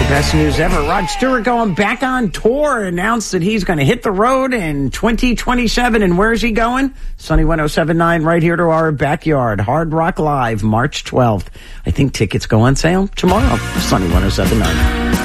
Best news ever. Rod Stewart going back on tour, announced that he's going to hit the road in 2027. And where's he going? Sunny 107.9 right here to our backyard. Hard Rock Live, March 12th. I think tickets go on sale tomorrow. Sunny 107.9.